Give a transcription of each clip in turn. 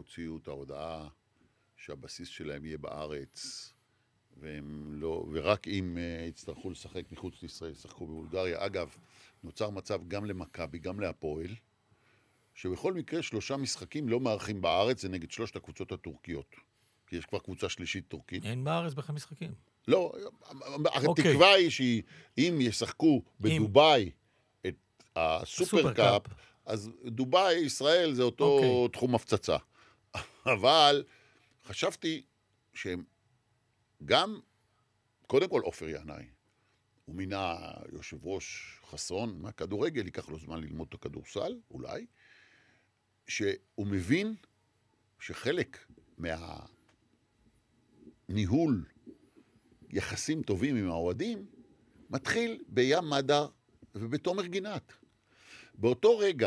הוציאו את ההודעה שהבסיס שלהם יהיה בארץ, ורק אם יצטרכו לשחק מחוץ לישראל, ישחקו בבולגריה. אגב, נוצר מצב גם למכבי, גם להפועל, שבכל מקרה 3 משחקים לא מארחים בארץ, זה נגד 3 הקבוצות הטורקיות. כי יש כבר קבוצה שלישית טורקית. אין בארץ בכלל משחקים. לא, התקווה היא שאם ישחקו בדוביי את הסופרקאפ, אז דוביי, ישראל, זה אותו תחום הפצצה. אבל חשבתי שהם גם, קודם כל אופר ינאי, הוא מינה יושב ראש חסון מהכדורגל, ייקח לו זמן ללמוד את הכדורסל, אולי, שהוא מבין שחלק מהניהול יחסים טובים עם האוהדים, מתחיל בים מדר ובתומר גינת. באותו רגע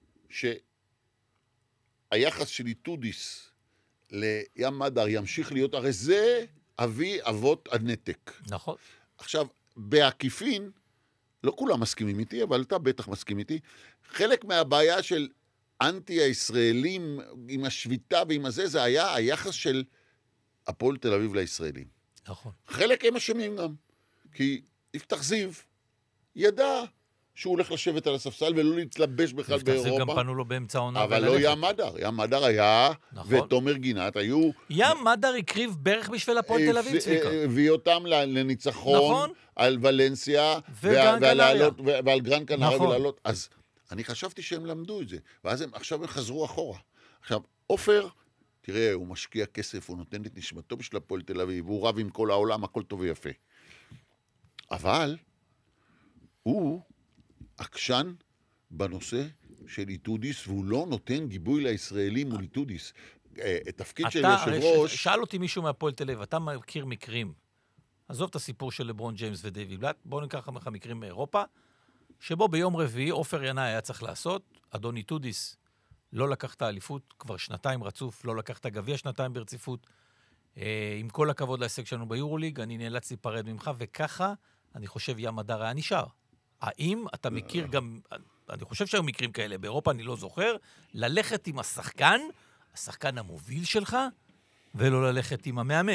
שהיחס של איתודיס לים מדר ימשיך להיות, הרי זה אבי אבות הנתק. נכון. עכשיו, בעקיפין, לא כולם מסכימים איתי, אבל אתה בטח מסכים איתי, חלק מהבעיה של אנטי הישראלים עם השביתה ועם הזה, זה היה היחס של הפועל תל אביב לישראלים. נכון. חלק הם אשמים גם, כי יפתח זיו ידע שהוא הולך לשבת על הספסל ולא להתלבש בכלל באירופה. יפתח זיו גם פנו לו באמצע העונה. אבל לא ים מדר. ים מדר היה, נכון. ותומר גינת היו... ים מדר הקריב בערך בשביל הפועל תל אביב, צביקה. הביא אותם לניצחון, נכון. על ולנסיה, ועל גרן קנריה ולעלות. אז אני חשבתי שהם למדו את זה, ואז עכשיו הם חזרו אחורה. עכשיו, אופר, תראה, הוא משקיע כסף, הוא נותן את נשמתו בשביל הפועל תל אביב, הוא רב עם כל העולם, הכל טוב ויפה. אבל הוא עקשן בנושא של איתודיס, והוא לא נותן גיבוי לישראלים מול איתודיס. תפקיד של יושב ראש... שאל אותי מישהו מהפועל תל אביב, אתה מכיר מקרים, עזוב את הסיפור של לברון ג'יימס ודייוויד בלאט, בואו ניקח לך מקרים מאירופה, שבו ביום רביעי עופר ינאי היה צריך לעשות, אדון איתודיס לא לקח את האליפות, כבר 2 רצוף, לא לקח את הגביע 2 ברציפות, עם כל הכבוד להישג שלנו ביורוליג, אני נאלץ להיפרד ממך, וככה אני חושב ים מדר היה נשאר. האם אתה מכיר גם, אני חושב שהיו מקרים כאלה, באירופה אני לא זוכר, ללכת עם השחקן המוביל שלך, ולא ללכת עם המאמן.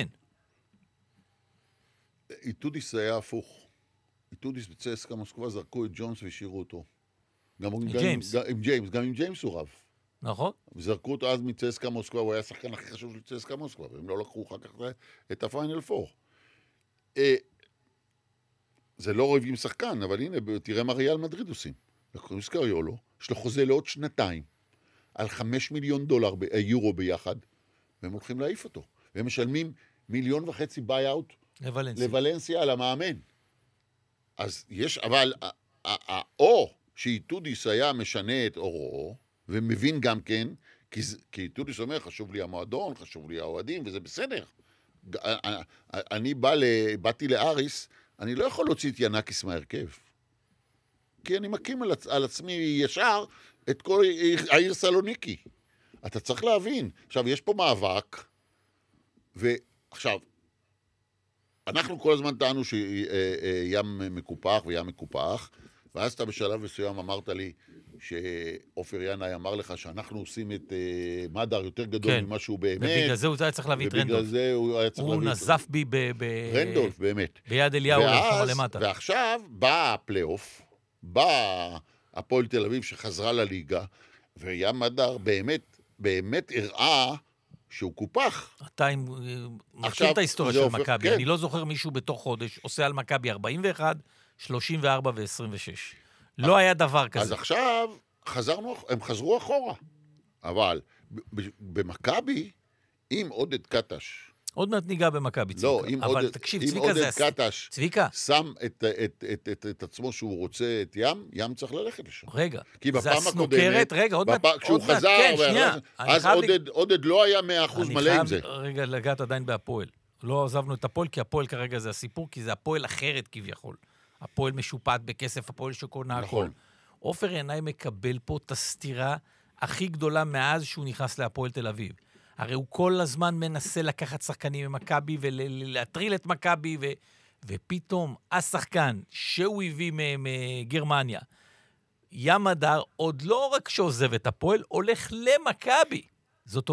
איתודיס היה הפוך. איתודיס בצסקה מוסקבה זרקו את ג'ונס והשאירו אותו. עם ג'יימס, גם עם ג'יימס הוא רב. נכון. וזרקו אותו אז מצסקה מוסקבה, הוא היה השחקן הכי חשוב של צסקה מוסקבה, והם לא לקחו אחר כך את הפיינל 4. זה לא רב עם שחקן, אבל הנה, תראה מה ריאל מדריד עושים. לקחו סקריולו, יש לו חוזה לעוד 2, על $5 מיליון יורו ביחד, והם הולכים להעיף אותו. והם משלמים $1.5 מיליון ביי-אוט לוולנסיה על המאמן. אז יש, אבל, או שאיתודיס היה משנה את אורו, ומבין גם כן, כי איתודיס אומר, חשוב לי המועדון, חשוב לי האוהדים, וזה בסדר. אני באתי לאריס, אני לא יכול להוציא את ינקיס מהרכב. כי אני מקים על עצמי ישר את כל העיר סלוניקי. אתה צריך להבין. עכשיו, יש פה מאבק, ועכשיו, אנחנו כל הזמן טענו שים מקופח וים מקופח, ואז אתה בשלב מסוים אמרת לי שאופר ינאי אמר לך שאנחנו עושים את מדר יותר גדול ממה שהוא באמת. ובגלל זה הוא היה צריך להביא את רנדולף. הוא נזף בי רנדולף, באמת. ביד אליהו למטה. ועכשיו בא הפלייאוף, בא הפועל תל אביב שחזרה לליגה, וים מדר באמת הראה שהוא קופח. אתה מכיר את ההיסטוריה של מכבי. אני לא זוכר מישהו בתוך חודש עושה על מכבי 41, 34 ו-26. לא היה דבר כזה. אז עכשיו הם חזרו אחורה. אבל במכבי, עם עודד קטש... עוד מעט ניגע במכבי, צביקה. לא, אבל תקשיב, צביקה זה... אם עודד קטש שם את עצמו שהוא רוצה את ים צריך ללכת לשם. רגע, זה הסנוקרת, רגע, עוד מעט. כשהוא חזר, אז עודד לא היה 100% מלא עם זה. אני חייב רגע לגעת עדיין בהפועל. לא עזבנו את הפועל, כי הפועל כרגע זה הסיפור, כי זה הפועל אחרת כביכול. הפועל משופט בכסף, הפועל שקונה הכל. עופר ינאי מקבל פה את הסתירה הכי גדולה מאז שהוא נכנס להפועל תל אביב. הרי הוא כל הזמן מנסה לקחת שחקנים ממכבי ולהטריל את מכבי, ופתאום השחקן שהוא הביא מגרמניה, ים מדר, עוד לא רק שעוזב את הפועל, הולך למכבי.